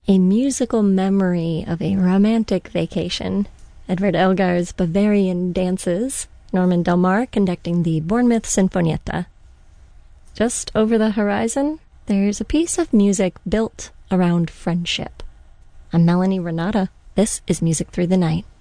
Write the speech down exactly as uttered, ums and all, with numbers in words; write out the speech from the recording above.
A musical memory of a romantic vacation. Edward Elgar's Bavarian Dances. Norman Del Mar conducting the Bournemouth Sinfonietta. Just over the horizon, there's a piece of music built around friendship. I'm Melanie Renata. This is Music Through the Night.